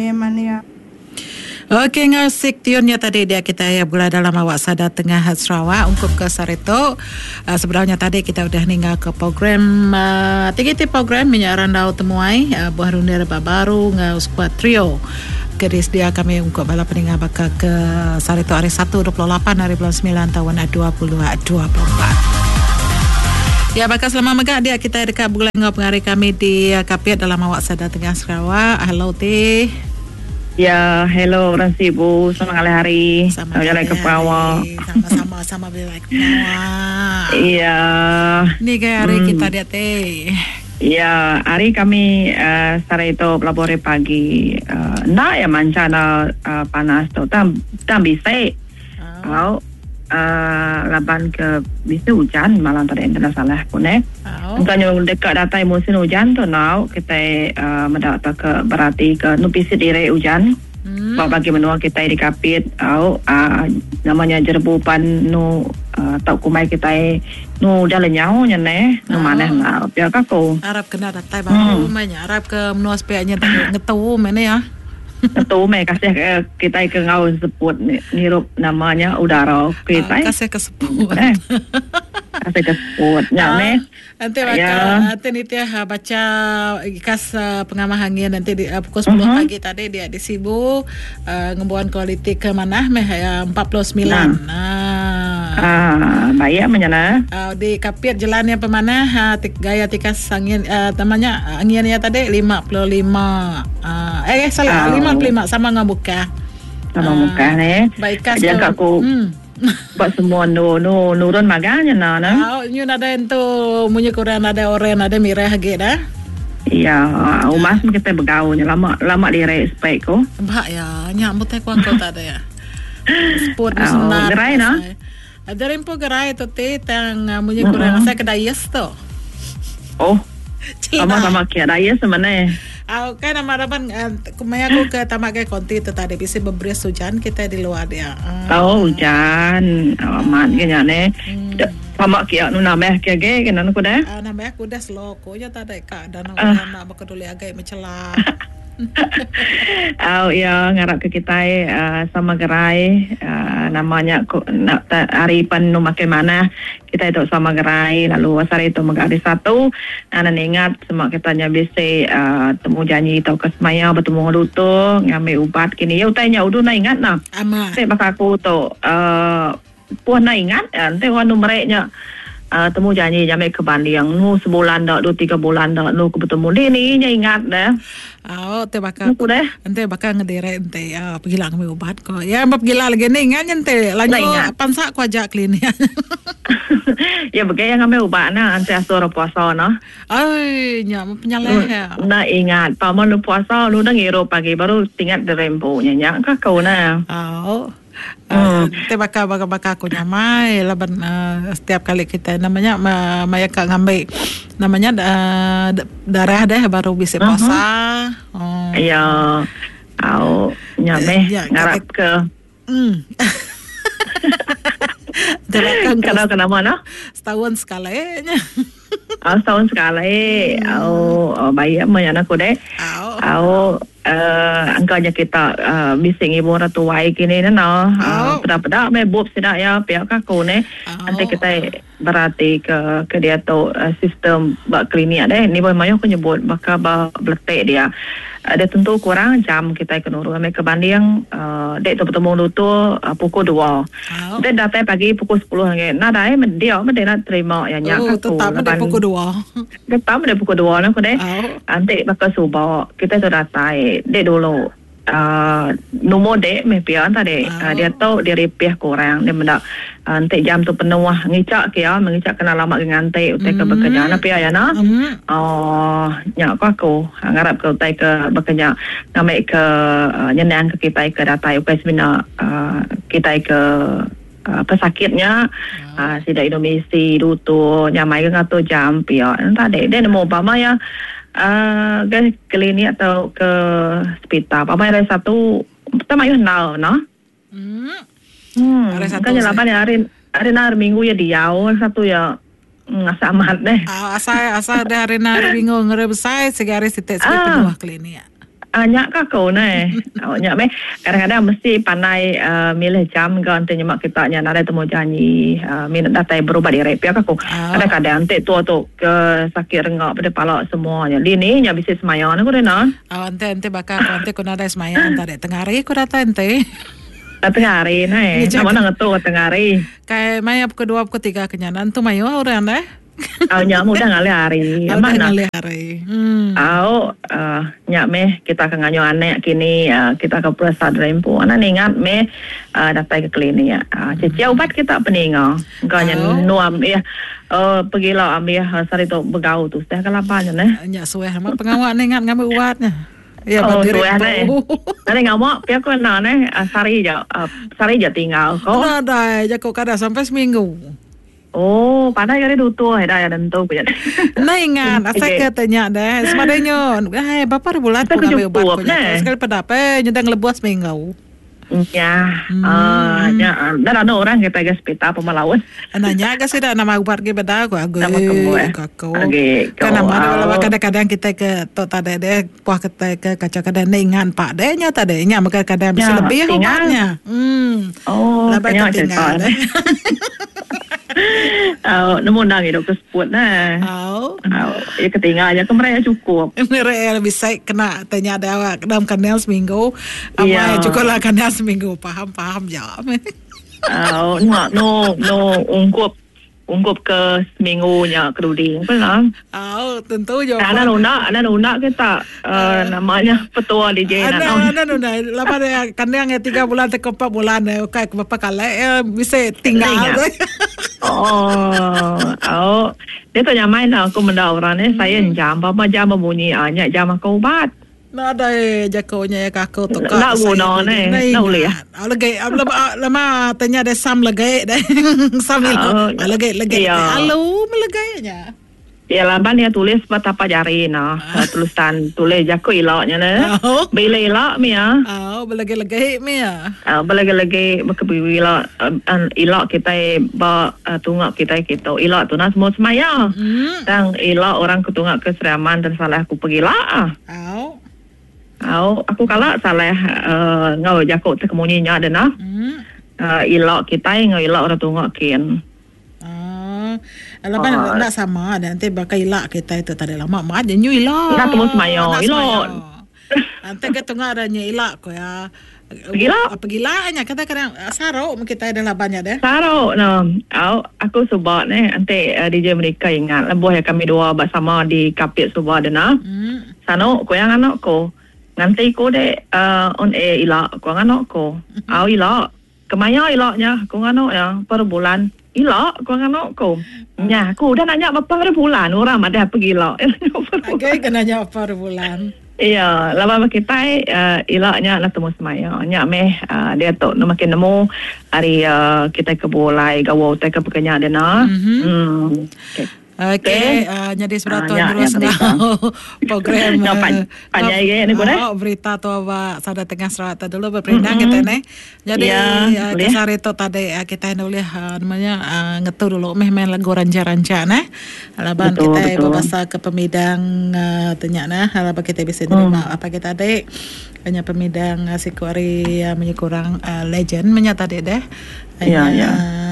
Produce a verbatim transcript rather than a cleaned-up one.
Mania. Okey, ngasik tiunnya tadi dia kita ya gula dalam awak sadar tengah Sarawak ungkup ke Sarito. Uh, sebenarnya tadi kita udah ninggal ke program uh, tiga ti program minyak randau temuai uh, buah rundir baru ngau squad trio. Kedis dia kami ungkup bala peninggal bakal ke Sarito hari Sabtu dua puluh lapan hari bulan sembilan tahun dua ribu dua puluh empat. Ya, bakal selama megak dia kita dekat bulan ngau pengari kami di uh, Kapiat dalam awak sadar tengah Sarawak. Hello ti. Ya, hello orang sibuk sama kali hari. Sama jalan ke Pawang. Sama-sama sama bila ke Pawang. Iya. Ni ke hari hmm. kita dia teh. Ya, hari kami uh, sore itu pelabur pagi. Uh, nak ya mancana uh, panas tu. Tam tam bisa. Oh. Uh, laban ke bisa hujan malam tadi tidak salah pun eh. Oh. Kalau dekat datai musim hujan tu now kita uh, mendapat ke berarti ke nupisi diri hujan. Hmm. Bagi menua kita di Kapit au uh, namanya jerbupan nu uh, tau kumai kita nu dah lenyau nya ne nu oh. maneh na pia kako. Arab kena datai baru hmm. mainnya Arab ke menua speaknya ngetau mana ya. Itu me kasih uh, kita ke ngau sebut nirup namanya udara kita. Uh, kasih ke sebut. Eh. Kasih ke sebut. Ya me. Nanti bakal ya. Nanti ni dia baca ikas uh, pengamah angin nanti di uh, pukul sepuluh uh-huh. pagi tadi dia di Sibu uh, ngembuan kualiti ke mana meh ya empat puluh sembilan. Nah. Ah, baik menyana. Uh, di Kapiat jalannya pemana uh, tik, gaya tikas angin uh, namanya anginnya tadi lima puluh lima. Uh, eh salah oh. lima puluh lima sama ngabuka. Sama uh, muka ni. Baik kas. Jangan aku. Hmm. Buat semua nu nu nurun maganya na na. Oh, nyu ada ento munyi Korean ada oren ada mirah ge dah. Iya, umas kita bergaul lama lama di respect ko. Bah ya, nyambut teh kuang kau tak ada ya. Sport senar. Gerai na. Ada rempo gerai tu teh tang munyi Korean saya kedai yes tu. Oh. Sama-sama kia daya semana. Aku kan amarapan kumaya aku ke tamak ke konti tu tadi bisa beberes hujan kita di luar dia. Oh hujan, aman kenya ne. Tamak kia nu nameh kia ge kena nu kuda. Ah nameh kuda slow ko ya tak ada ka dan orang nak berkeduli agak mencelah. Oh ya ngarap ke kita uh, sama gerai uh, namanya ko, na, ta, hari pan nu makan mana kita itu sama gerai lalu hari itu megari satu anak ingat semua kita nya bisa uh, temu janji atau ke semaya bertemu duto ngambil ubat kini ya utanya udah na ingat nah saya bakal aku tu uh, puan na ingat nanti wanu mereknya Uh, temu janji jamai ke Bandiang nu sebulan dak dua tiga bulan dak nu bertemu ni nya ingat dah. Oh te bakal ente bakal ngedere ente ya pergi lang mi ubat ko. Ya bab gila lagi ni ingat ente lanjut pansa ko ajak klinik. Ya bagai yang ngambil ubat na ante asor puasa na. Ai nya penyaleh. Na ingat paman lu puasa lu dah ngiro pagi baru tinggal derempo nya nya ka kau na. Oh. Uh, hmm. Kita bakal bakal bakal aku nyamai laban uh, setiap kali kita namanya uh, maya kak ngambil namanya uh, darah deh baru bisa puasa. Uh-huh. Oh. Iya. Au nyamai ya, ngarap ke. Hmm. Kenapa kenapa no? Setahun sekali nya. Oh, setahun sekali. Oh, oh baik menyana aku deh. Oh, uh, angkanya kita uh, bising ibu ratu wai kini no. Uh, pada-pada me bob sida ya pihak aku ne. Nanti kita berarti ke ke dia tu uh, sistem bak klinik deh. Ni boy mayo aku nyebut bakal ba beletek dia. Ada tentu kurang jam kita ikut nurut. Mereka banding uh, dek tu bertemu tu uh, pukul dua. Oh. Dan datang pagi pukul sepuluh lagi. Nah dah eh dia mesti nak terima yang nyak oh, aku. Tetap ada pukul dua. Tetap ada pukul dua lah aku deh. Oh. Nanti bakal subuh kita tu datang dek dulu. Uh, nombor dek mepian tadi oh. uh, dia tahu dia repih kurang dia mendak uh, nanti jam tu penuh ngicak ke ya mengicak kena lama dengan nanti utai ke bekerja na pia ya na mm. oh nyak ko aku ngarap ke utai ke bekerja ngamai ke uh, nyenang ke kita ke datai ukai semina uh, kita ke uh, pesakitnya oh. uh, sida Indonesia dutu nyamai ke ngatu jam pia tadi dia nemu pama ya Uh, ke klinik atau ke hospital. Apa yang ada satu pertama you know, no? Hmm. Hmm. Ada satu. Kan jalan hari hari hari minggu ya diau satu ya ngasa amat deh. Ah, asal asal ada hari hari minggu ngere besar segari sitek sekitar dua klinik. Ah, nyak kakau ni. Oh, nyak me kadang-kadang mesti pandai uh, milih jam kan ante nyemak kita nya ada temu janji uh, minat datai berubat di repia kakau. Oh. Kadang-kadang ante tua tu ke sakit rengak pada palak semuanya. Lini nya bisa semayang aku dena. Oh, ante ante bakal ko ante ko na ada semayang ante tengah hari ko data ante. Tengah hari ni. Nama nang tu tengah hari. Kay may ap kedua ap ketiga kenyanan tu mayo orang dah. Au nyak mudah ngalih hari. Mana ngalih hari. Hmm. Au uh, nyak meh kita akan nganyo anek kini uh, kita akan perasa rempu. Ana ningat meh uh, datai ke klinik ya. Uh, Cici ubat kita peninga. Engkaunya nuam ya. Uh, pergilah ambil uh, sari tu begau tu. Sudah kelapan ne. Nyak suwe mak pengawak ningat ngambil ubatnya. Ya oh, berdiri tu. Nanti ngamuk pihak ko na ne uh, sari je uh, sari je tinggal ko. Nah, dah jago kada sampai seminggu. Oh, pandai kali dutu ai dah dan tu punya. Nah ingat, saya okay. Tanya deh, semadanya, eh bapa bulan pun ambil ubat ko sekali pedape nyedang lebuas seminggu. Ya, ah, ya, dan ada orang kita ke hospital pemalawan. Nanya ke sih dah nama ubat ke beda ko ague. Nama kamu eh. Kakau. Kan nama kadang-kadang kita ke tot ada deh, puah kita ke kaca kadang ingat pak deh nya tadenya, maka kadang bisa lebih ubatnya. Hmm. Oh, lebih tinggal. Oh, nemu nang itu keseput nah. Oh. Oh, ya ketinggal aja kemarin cukup. Mereka bisa kena tanya ada dalam kanal seminggu. Apa cukup lah kanal seminggu paham paham jawab. Oh, no no no ungkup ungkup ke seminggunya keruding pernah. Oh, tentu jawab. Ada nuna, ada nuna kita uh, namanya petua di J. Ada ada nuna. Lepas dia kandang tiga bulan ke empat bulan, oke berapa kali bisa tinggal. Oh, oh, dia tanya main aku mendak orang ni saya jam, papa jam berbunyi, hanya jam aku ubat. Nah, ada jakonya ya kakak tu kak. Nak guna ni, nak boleh ya. Lagi, lama lama tanya ada sam lagi, dah sam itu, lagi lagi. Halo, melagainya. Ya laban dia tulis betapa jari nah tulisan tulis jako iloknya ne bila ilok mi ya oh belagi-lagi mi ya ah belagi-lagi bekebi ilok ilok kita ba tungak kita kita ilok tu nah semua semaya dan ilok orang ketunggak keseraman dan salah aku pergi lah oh oh aku kalah salah ngau jako tekemunyinya ada nah ilok kita ngau ilok orang tunggak kian. Lepas oh. Nak sama nanti bakal ilak kita itu tadi lama mat dia nyu ilak. Nak temu semayo ilak. Nanti kita tengah ada nyu ilak ko ya. Gila. Apa gilanya kata kadang sarau kita adalah banyak deh. Sarau no. Au aku sebab ni nanti uh, D J mereka ingat lebuh ya kami dua bersama di kapit subah dena. Hmm. Sano ko yang anak ko. Nanti ko de uh, on air ilak ko anak ko. Au ilak. Kemaya ilaknya ko anak ya per bulan. Ilok, kau anak kau. Ya, aku dah nanya berapa bulan orang ada pergi ilok. Okey, kena nanya berapa bulan. Iya, lama kita uh, iloknya nak temu semaya. Nya meh uh, dia tu nak makin nemu hari uh, kita ke bolai gawo tak ke pekerja dia na. Hmm. Okay. Okey, uh, jadi seberapa uh, terus ngau program uh, panjang ke ni boleh? Oh, berita tu apa sada tengah Sarawak dulu berperindah kita ni. Jadi ya, uh, kesari tu tadi uh, kita nulis uh, namanya uh, ngetu dulu meh main lagu ranca-ranca nah. Laban kita berbahasa ke pemidang uh, tanya nah, laban kita bisa terima hmm. apa kita ada hanya pemidang uh, si kuari uh, menyekurang uh, legend menyata deh. Ya, ya.